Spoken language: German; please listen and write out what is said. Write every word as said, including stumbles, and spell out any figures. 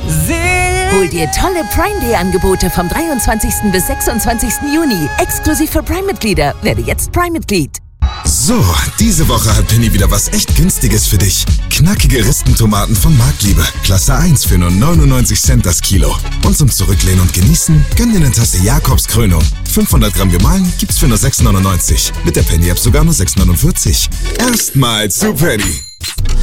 Hol dir tolle Prime Day Angebote vom dreiundzwanzigsten bis sechsundzwanzigsten Juni. Exklusiv für Prime-Mitglieder. Werde jetzt Prime-Mitglied. So, diese Woche hat Penny wieder was echt Günstiges für dich. Knackige Ristentomaten von Marktliebe. Klasse eins für nur neunundneunzig Cent das Kilo. Und zum Zurücklehnen und Genießen, gönn dir eine Tasse Jakobskrönung. fünfhundert Gramm gemahlen gibt's für nur sechs neunundneunzig. Mit der Penny-App sogar nur sechs neunundvierzig. Erstmal zu Penny.